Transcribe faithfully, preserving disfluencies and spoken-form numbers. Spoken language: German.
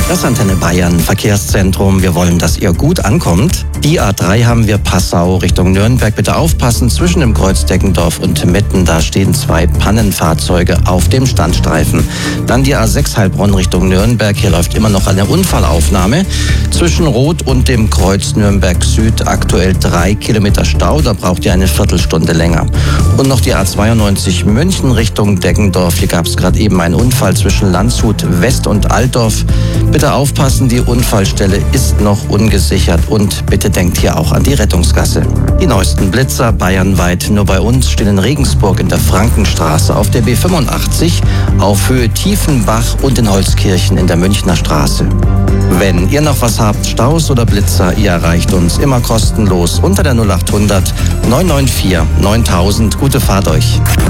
Das Antenne Bayern Verkehrszentrum. Wir wollen, dass ihr gut ankommt. Die A drei haben wir Passau Richtung Nürnberg. Bitte aufpassen, zwischen dem Kreuz Deggendorf und Metten, da stehen zwei Pannenfahrzeuge auf dem Standstreifen. Dann die A sechs Heilbronn Richtung Nürnberg. Hier läuft immer noch eine Unfallaufnahme. Zwischen Rot und dem Kreuz Nürnberg Süd aktuell drei Kilometer Stau. Da braucht ihr eine Viertelstunde länger. Und noch die A zweiundneunzig München Richtung Deggendorf. Hier gab es gerade eben einen Unfall zwischen Landshut West und Altdorf. Bitte aufpassen, die Unfallstelle ist noch ungesichert und bitte denkt hier auch an die Rettungsgasse. Die neuesten Blitzer bayernweit. Nur bei uns stehen in Regensburg in der Frankenstraße, auf der B fünfundachtzig, auf Höhe Tiefenbach und in Holzkirchen in der Münchner Straße. Wenn ihr noch was habt, Staus oder Blitzer, ihr erreicht uns immer kostenlos unter der null acht hundert neun neun vier neuntausend. Gute Fahrt euch.